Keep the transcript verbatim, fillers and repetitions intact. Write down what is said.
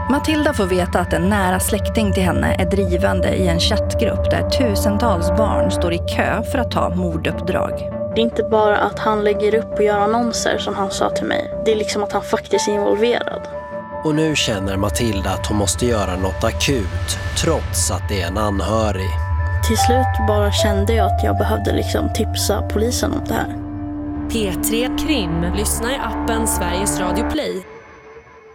Matilda får veta att en nära släkting till henne är drivande i en chattgrupp där tusentals barn står i kö för att ta morduppdrag. Det är inte bara att han lägger upp och gör annonser som han sa till mig. Det är liksom att han faktiskt är involverad. Och nu känner Matilda att hon måste göra något akut, trots att det är en anhörig. Till slut bara kände jag att jag behövde liksom tipsa polisen om det här. P tre Krim. Lyssna i appen Sveriges Radio Play.